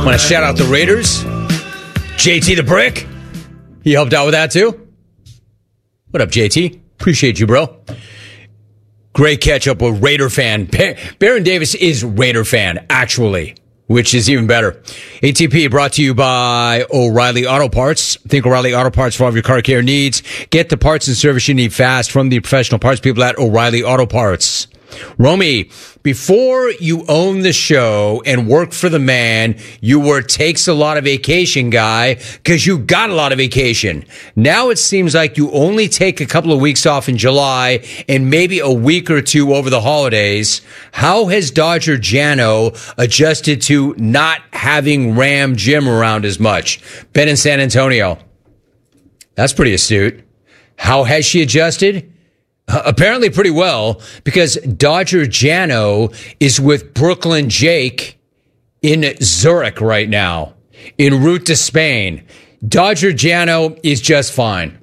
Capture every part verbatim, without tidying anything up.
Want to shout out the Raiders? J T the Brick. He helped out with that too. What up, J T? Appreciate you, bro. Great catch up with Raider fan. Baron Davis is Raider fan, actually, which is even better. A T P brought to you by O'Reilly Auto Parts. Think O'Reilly Auto Parts for all of your car care needs. Get the parts and service you need fast from the professional parts people at O'Reilly Auto Parts. Romy, before you owned the show and worked for the man, you were takes a lot of vacation guy because you got a lot of vacation. Now it seems like you only take a couple of weeks off in July and maybe a week or two over the holidays. How has Dodger Jano adjusted to not having Ram Jim around as much? Ben in San Antonio. That's pretty astute. How has she adjusted? Uh, apparently pretty well, because Dodger Jano is with Brooklyn Jake in Zurich right now, en route to Spain. Dodger Jano is just fine.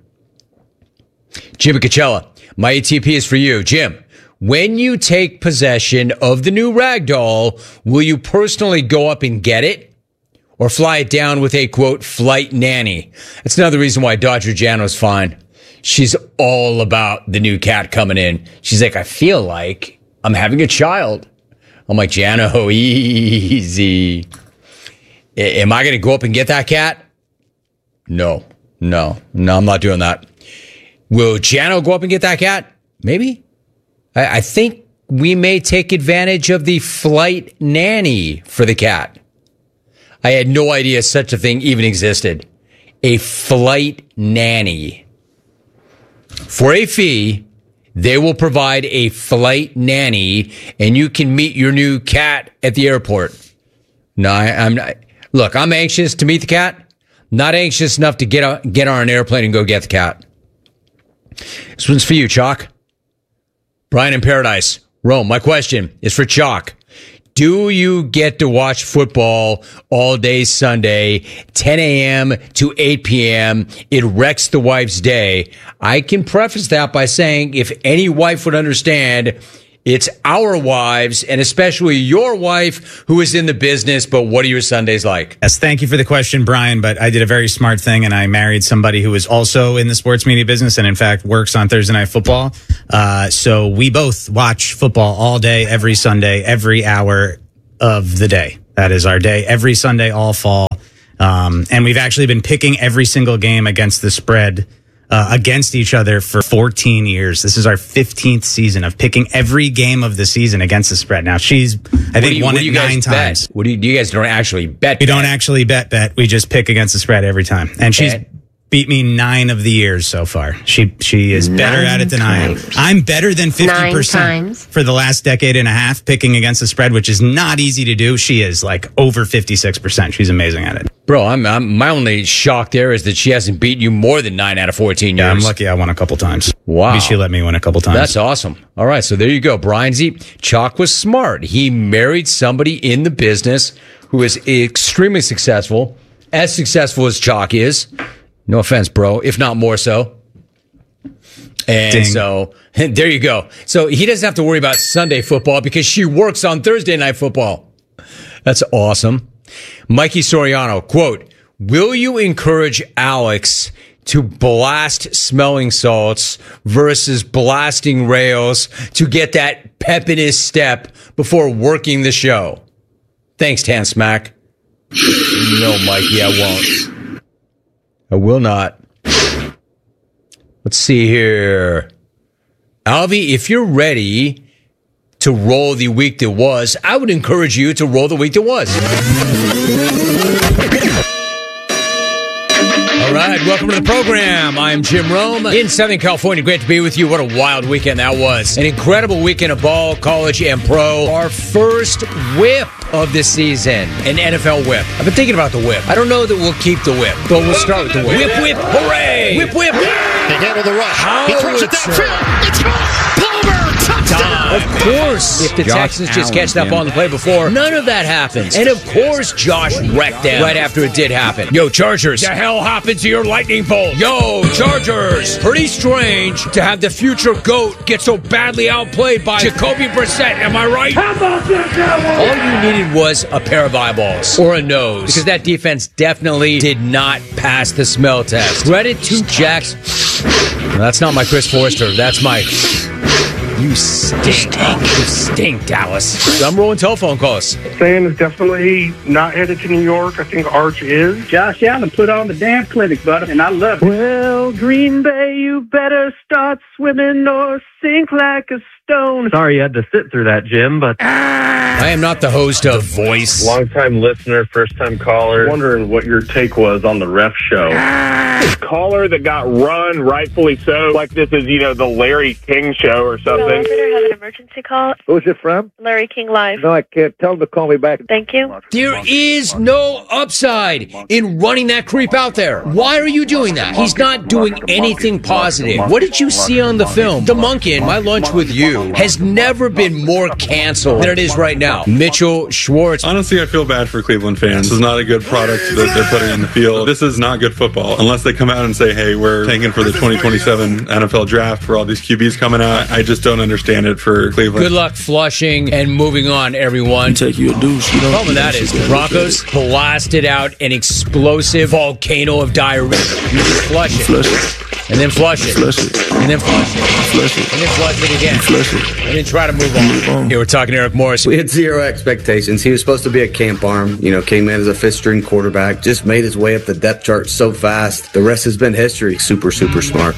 Jimmy Coachella, my A T P is for you. Jim, when you take possession of the new Ragdoll, will you personally go up and get it? Or fly it down with a, quote, flight nanny? That's another reason why Dodger Jano's fine. She's all about the new cat coming in. She's like, I feel like I'm having a child. I'm like, Jano, easy. A- am I going to go up and get that cat? No, no, no, I'm not doing that. Will Jano go up and get that cat? Maybe. I, I think we may take advantage of the flight nanny for the cat. I had no idea such a thing even existed. A flight nanny. For a fee, they will provide a flight nanny, and you can meet your new cat at the airport. No, I, I'm not. Look, I'm anxious to meet the cat. Not anxious enough to get on, get on an airplane and go get the cat. This one's for you, Chalk. Brian in Paradise. Rome, my question is for Chalk. Do you get to watch football all day Sunday, ten a.m. to eight p.m.? It wrecks the wife's day. I can preface that by saying if any wife would understand, it's our wives, and especially your wife, who is in the business. But what are your Sundays like? Yes, thank you for the question, Brian. But I did a very smart thing, and I married somebody who is also in the sports media business and, in fact, works on Thursday Night Football. Uh, so we both watch football all day, every Sunday, every hour of the day. That is our day, every Sunday, all fall. Um, and we've actually been picking every single game against the spread Uh, against each other for fourteen years. This is our fifteenth season of picking every game of the season against the spread. Now, she's, I think, you, won it nine times. Bet? What do you, you guys don't actually bet? We bet. don't actually bet, bet. We just pick against the spread every time. And she's Bet. beat me nine of the years so far. She she is better Nine at it than times. I am. I'm better than fifty percent times. for the last decade and a half picking against the spread, which is not easy to do. She is like over fifty-six percent. She's amazing at it. Bro, I'm, I'm my only shock there is that she hasn't beaten you more than nine out of fourteen years. Yeah, I'm lucky I won a couple times. Wow. Maybe she let me win a couple times. That's awesome. All right, so there you go. Brian Z. Chalk was smart. He married somebody in the business who is extremely successful, as successful as Chalk is. No offense, bro, if not more so. And Ding. so there you go. So he doesn't have to worry about Sunday football because she works on Thursday Night Football. That's awesome. Mikey Soriano, quote, will you encourage Alex to blast smelling salts versus blasting rails to get that pep in his step before working the show? Thanks, Tan Smack. No, Mikey, I won't. I will not. Let's see here. Alvy, if you're ready to roll the week that was, I would encourage you to roll the week that was. All right, welcome to the program. I'm Jim Rome in Southern California. Great to be with you. What a wild weekend that was. An incredible weekend of ball, college, and pro. Our first whip of the season, an N F L whip. I've been thinking about the whip. I don't know that we'll keep the whip, but we'll start with the whip. Whip, whip, hooray! Whip, whip. They handle the rush. How he throws it it's, downfield. It's gone. Palmer, touchdown. time. Of course. If the Josh Texans just Allen, catch that Jim. ball on the play before, none of that happens. And of course, Josh wrecked them right after it did happen. Yo, Chargers. The hell happened to your lightning bolt? Yo, Chargers. Pretty strange to have the future GOAT get so badly outplayed by Jacoby Brissett. Am I right? How about that? All you needed was a pair of eyeballs or a nose, because that defense definitely did not pass the smell test. Credit to Jax. No, that's not my Chris Forrester. That's my... You stink. You stink, Dallas. I'm rolling telephone calls. Sam is definitely not headed to New York. I think Arch is. Josh Allen put on the damn clinic, brother, and I love it. Well, Green Bay, you better start swimming or sink like a stone. Sorry you had to sit through that, Jim, but... I am not the host of Voice. Long-time listener, first-time caller. Wondering what your take was on the ref show. Caller that got run, rightfully so, like this is, you know, the Larry King show or something. The operator has an emergency call. Who's it from? Larry King Live. No, I can't. Tell him to call me back. Thank you. There is no upside in running that creep out there. Why are you doing that? He's not doing anything positive. What did you see on the film? The Monkin, My Lunch with You, has never been more canceled than it is right now. Mitchell Schwartz. Honestly, I feel bad for Cleveland fans. This is not a good product that they're putting on the field. This is not good football. Unless they come out and say, hey, we're tanking for the twenty twenty-seven N F L draft for all these Q Bs coming out. I just don't understand it for Cleveland. Good luck flushing and moving on, everyone. Take you a douche. You The problem with that is the Broncos blasted out an explosive volcano of diarrhea. You just flush it. Flush it. And then flush it. Flush it. And then flush it. Flush it. And then flush it again. Flush it. And then try to move on. Move on. Here we're talking to Eric Morris. We had zero expectations. He was supposed to be a camp arm. You know, came in as a fifth string quarterback. Just made his way up the depth chart so fast. The rest has been history. Super, super smart.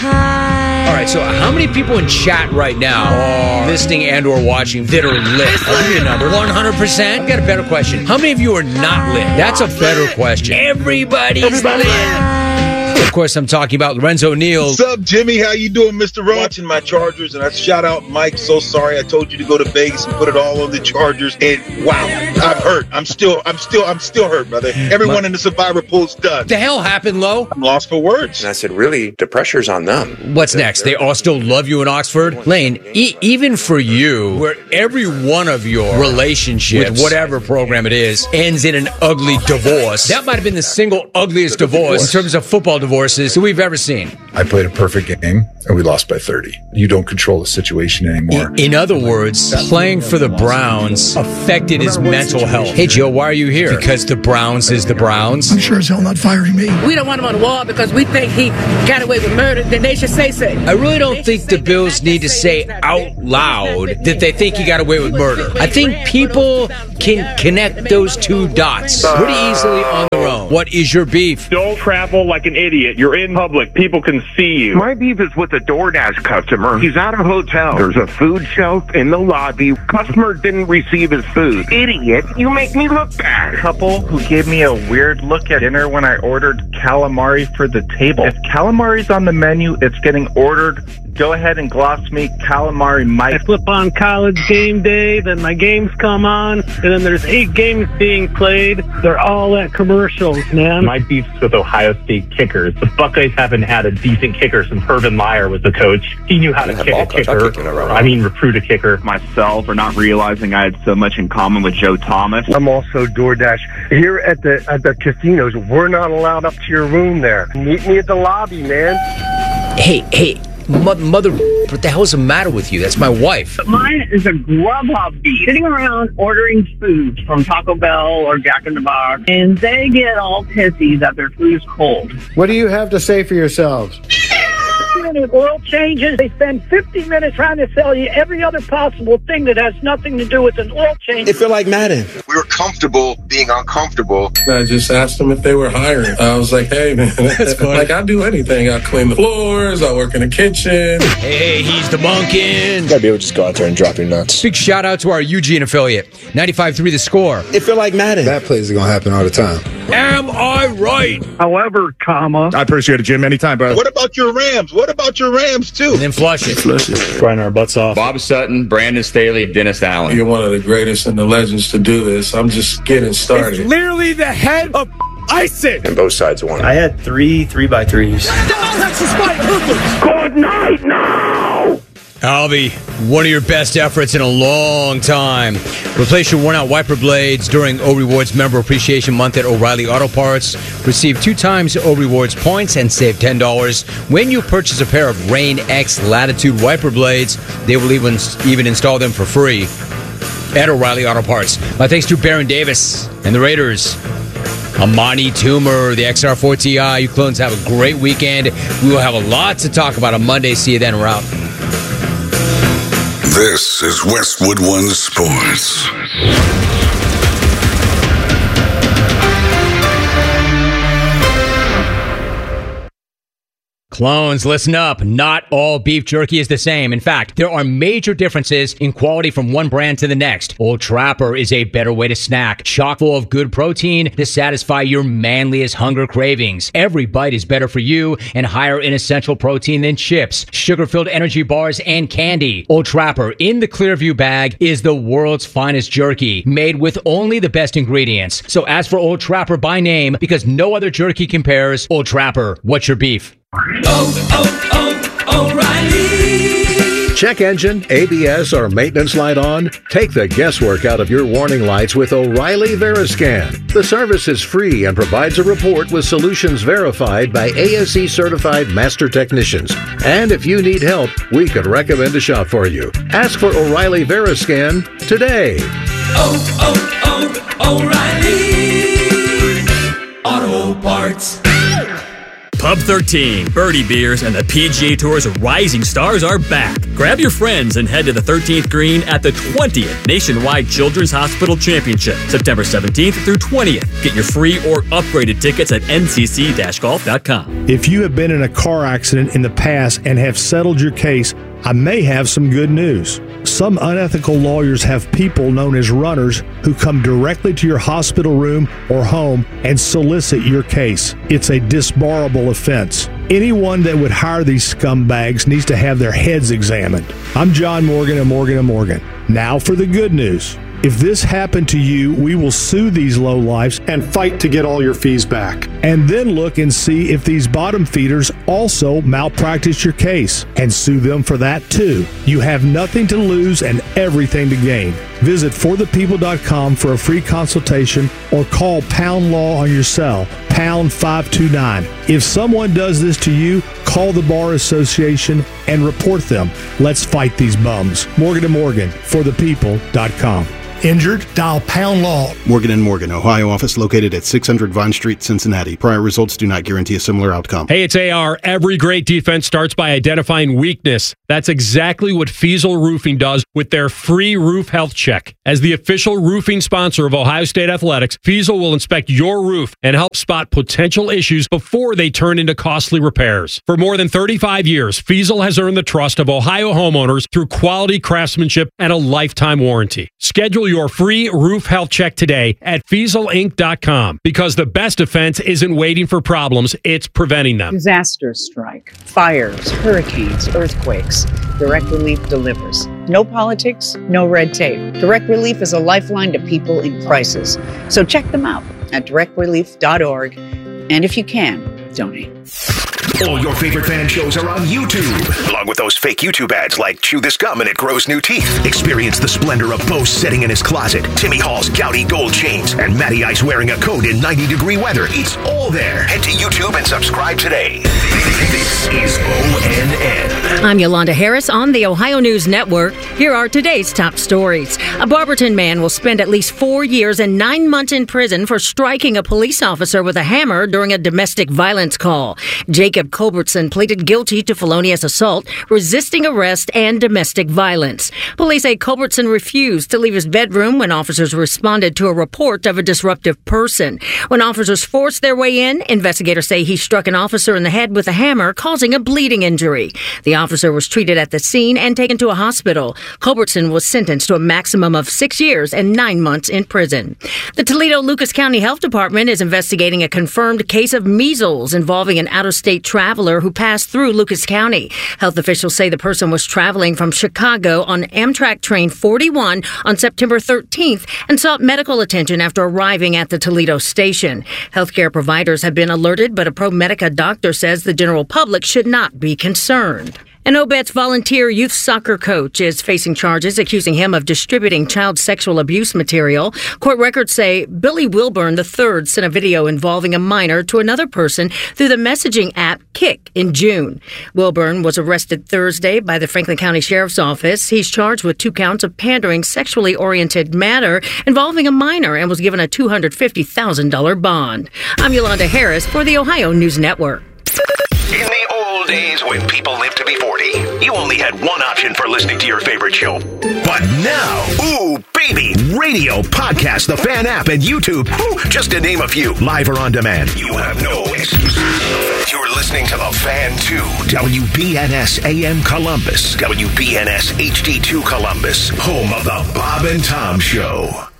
All right, so how many people in chat right now are listening and or watching that are lit? I'll give you a number. one hundred percent? I've got a better question. How many of you are not lit? That's a better question. Everybody's Everybody. lit. Of course, I'm talking about Lorenzo Neal. What's up, Jimmy? How you doing, Mister Roach? Watching my Chargers, and I shout out Mike. So sorry, I told you to go to Vegas and put it all on the Chargers. And wow, I'm hurt. I'm still, I'm still, I'm still hurt, brother. Everyone my, in the Survivor pool's done. What the hell happened, Lo? I'm lost for words. And I said, really, the pressure's on them. What's next? They all still love you in Oxford? Lane, e- even for you, where every one of your relationships, with whatever program it is, ends in an ugly divorce. That might have been the single ugliest divorce in terms of football divorces that we've ever seen. I played a perfect game, and we lost by thirty. You don't control the situation anymore. In, in other words, playing for the Browns affected his mental health. Hey, Joe, why are you here? Because the Browns is the Browns? I'm sure as hell not firing me. We don't want him on the wall because we think he got away with murder. Then they should say so. I really don't think the Bills need to say out loud that they think he got away with murder. I think people can connect those two dots pretty easily on their own. What is your beef? Don't travel like an idiot. You're in public. People can see you. My beef is with a DoorDash customer. He's at a hotel. There's a food shelf in the lobby. Customer didn't receive his food. Idiot, you make me look bad. Couple who gave me a weird look at dinner when I ordered calamari for the table. If calamari's on the menu, it's getting ordered. Go ahead and gloss me calamari might. I flip on College Game Day, then my games come on, and then there's eight games being played. They're all at commercials, man. My beef's with Ohio State kickers. The Buckeyes haven't had a decent kicker since Urban Meyer was the coach. He knew how to kick a kicker. I mean, recruit a kicker. Myself for not realizing I had so much in common with Joe Thomas. I'm also DoorDash. Here at the at the casinos, we're not allowed up to your room there. Meet me at the lobby, man. Hey, hey. Mother, mother, what the hell's the matter with you? That's my wife. Mine is a Grubhub beef. Sitting around ordering food from Taco Bell or Jack in the Box, and they get all pissy that their food is cold. What do you have to say for yourselves? Oil changes. They spend fifty minutes trying to sell you every other possible thing that has nothing to do with an oil change. It feel like Madden. We were comfortable being uncomfortable. I just asked them if they were hiring. I was like, hey, man, like I do anything. I clean the floors. I work in the kitchen. Hey, he's the Monkin. You gotta be able to just go out there and drop your nuts. Big shout out to our Eugene affiliate. ninety-five three The Score. It feel like Madden. That plays are going to happen all the time. Am I right? However, comma. I appreciate it, Jim. Anytime, brother. What about your Rams? What about your Rams, too? And then flush it. Flush it. Crying our butts off. Bob Sutton, Brandon Staley, Dennis Allen. You're one of the greatest and the legends to do this. I'm just getting started. It's literally the head of icing. And both sides won. I had three three by threes. Good night now! Alvy, one of your best efforts in a long time. Replace your worn-out wiper blades during O Rewards Member Appreciation Month at O'Reilly Auto Parts. Receive two times O Rewards points and save ten dollars when you purchase a pair of Rain X Latitude wiper blades. They will even, even install them for free at O'Reilly Auto Parts. My thanks to Baron Davis and the Raiders. Amani Toomer, the X R four T I. You clones have a great weekend. We will have a lot to talk about on Monday. See you then. We're out. This is Westwood One Sports. Clones, listen up. Not all beef jerky is the same. In fact, there are major differences in quality from one brand to the next. Old Trapper is a better way to snack, chock full of good protein to satisfy your manliest hunger cravings. Every bite is better for you and higher in essential protein than chips, sugar-filled energy bars, and candy. Old Trapper in the Clearview bag is the world's finest jerky, made with only the best ingredients. So ask for Old Trapper by name because no other jerky compares. Old Trapper, what's your beef? Oh, oh, oh, O'Reilly. Check engine, A B S, or maintenance light on? Take the guesswork out of your warning lights with O'Reilly Veriscan. The service is free and provides a report with solutions verified by A S E certified master technicians. And if you need help, we could recommend a shop for you. Ask for O'Reilly Veriscan today. Oh, oh, oh, O'Reilly Auto Parts. Pub thirteen, Birdie Beers, and the P G A Tour's rising stars are back. Grab your friends and head to the thirteenth green at the twentieth Nationwide Children's Hospital Championship, September seventeenth through twentieth. Get your free or upgraded tickets at N C C golf dot com. If you have been in a car accident in the past and have settled your case, I may have some good news. Some unethical lawyers have people known as runners who come directly to your hospital room or home and solicit your case. It's a disbarable offense. Anyone that would hire these scumbags needs to have their heads examined. I'm John Morgan of Morgan and Morgan. Now for the good news. If this happened to you, we will sue these lowlifes and fight to get all your fees back. And then look and see if these bottom feeders also malpractice your case and sue them for that too. You have nothing to lose and everything to gain. Visit for the people dot com for a free consultation or call Pound Law on your cell, pound five two nine. If someone does this to you, call the Bar Association and report them. Let's fight these bums. Morgan and Morgan, for the people dot com. Injured? Dial Pound Law. Morgan and Morgan, Ohio office located at six hundred Vine Street, Cincinnati. Prior results do not guarantee a similar outcome. Hey, it's A R. Every great defense starts by identifying weakness. That's exactly what Fiesel Roofing does with their free roof health check. As the official roofing sponsor of Ohio State Athletics, Fiesel will inspect your roof and help spot potential issues before they turn into costly repairs. For more than thirty-five years, Fiesel has earned the trust of Ohio homeowners through quality craftsmanship and a lifetime warranty. Schedule your free roof health check today at Fiesel Inc dot com because the best defense isn't waiting for problems, it's preventing them. Disasters strike, fires, hurricanes, earthquakes. Direct Relief delivers. No politics, no red tape. Direct Relief is a lifeline to people in crisis. So check them out at direct relief dot org. And if you can, donate. All your favorite fan shows are on YouTube, along with those fake YouTube ads like Chew This Gum and It Grows New Teeth. Experience the splendor of Bo sitting in his closet, Timmy Hall's gouty gold chains, and Matty Ice wearing a coat in ninety degree weather. It's all there. Head to YouTube and subscribe today. This is O N N. I'm Yolanda Harris on the Ohio News Network. Here are today's top stories. A Barberton man will spend at least four years and nine months in prison for striking a police officer with a hammer during a domestic violence call. Jacob Culbertson pleaded guilty to felonious assault, resisting arrest, and domestic violence. Police say Culbertson refused to leave his bedroom when officers responded to a report of a disruptive person. When officers forced their way in, investigators say he struck an officer in the head with a hammer, causing a bleeding injury. The officer was treated at the scene and taken to a hospital. Culbertson was sentenced to a maximum of six years and nine months in prison. The Toledo Lucas County Health Department is investigating a confirmed case of measles involving an out-of-state traveler who passed through Lucas County. Health officials say the person was traveling from Chicago on Amtrak train forty-one on September thirteenth and sought medical attention after arriving at the Toledo station. Healthcare providers have been alerted, but a ProMedica doctor says the general public should not be concerned. An Obetz volunteer youth soccer coach is facing charges accusing him of distributing child sexual abuse material. Court records say Billy Wilburn the third sent a video involving a minor to another person through the messaging app Kik in June. Wilburn was arrested Thursday by the Franklin County Sheriff's Office. He's charged with two counts of pandering sexually oriented matter involving a minor and was given a two hundred fifty thousand dollars bond. I'm Yolanda Harris for the Ohio News Network. In the old days when people lived to be forty, you only had one option for listening to your favorite show. But now, ooh, baby, radio, podcast, the Fan app, and YouTube, ooh, just to name a few, live or on demand. You have no excuses. You're listening to the Fan two, W B N S A M Columbus, W B N S H D two Columbus, home of the Bob and Tom Show.